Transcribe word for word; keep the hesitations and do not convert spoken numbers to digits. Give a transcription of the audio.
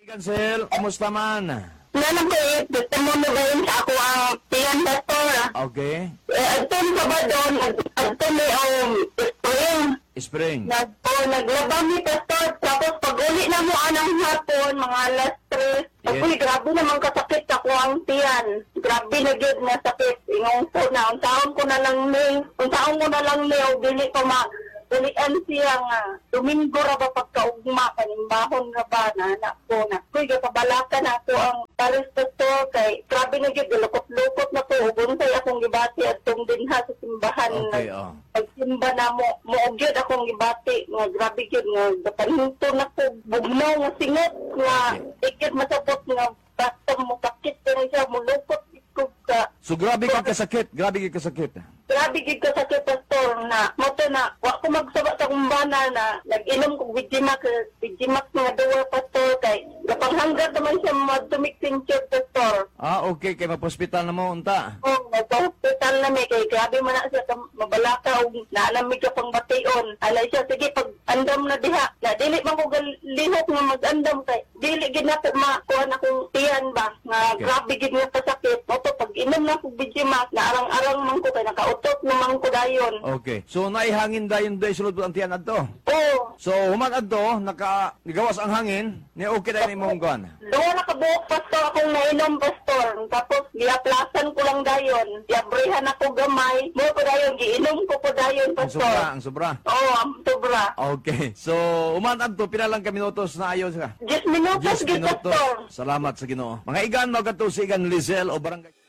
Cancel, kumusta man? Nanang ko eh, gusto mo na gawin sa ako ang tiyan pastor. Okay. Eh, agtong Sabado, agtong may um, spring. Spring. Nag, oh, naglabang ni pastor, tapos pag uli na mo anang hapon, mga alas tres. Yes. Ako'y grabe naman kasakit ako ang tiyan. Grabe na gyud na sakit. Ingong po na, unsaon ko na lang ni, unsaon ko na lang ni, o dili ko ma, ulian siya nga, Domingo ra ba pagkaugma, kanimbahon ra ba na anak ko na. Kuy, kapabalakan na ako ang Paris pastor kay, grabe na gyud, lukot-lukot na po, ugunsay akong gibati at tong dinha sa simbahan. Okay, oh. Pagsimba na mo, muugyod akong gibati, nga grabe gyud nga, dapaninto na ko, bugnaw nga singot, nga, ikit masabot nga, basta mo sakit ka na siya, mulukot ikog ka. So grabe ka kasakit, grabe ka kasakit. Grabe gid ka sa pastor na moto na wa ko magsaba sa kumbana na nag-inom ko Vigimax Vigimax mga duwa pastor kay gapanghanggat naman siya madumik tincture pastor. Ah, okay, kay mapospital na mo unta. Oh, nagpa-hospital na may kay grabe man na siya ka- mabalaka og naalamig ka pang bation. Alay siya sige pag andam na diha. Na dili man ko gal- lihok nga mag-andam kay dili gid na ko makuha akong tiyan ba nga Okay. grabe gid nga pasakit. Moto pag inom na ko Vigimax na arang-arang man ko kay nakautot naman ko dayon. Okay. So naihangin dayon day sulod ang tiyan adto. Oh, So human adto naka nigawas ang hangin, ni okay dayon imong kuan. doon nakabuok pastor akong nainom pastor. Tapos giaplasan ko lang dayon. Giabrihan ako gamay. Mo ko dayon giinom ko po dayon Ang sobra, pastor. ang sobra. Oh, ang sobra. Okay. So human adto pila lang ka minutos na ayon ka. Diyos minutos Diyos gid minutos. pastor. Salamat sa Ginoo. Mga igan mo kadto si igan Lizelle o barangay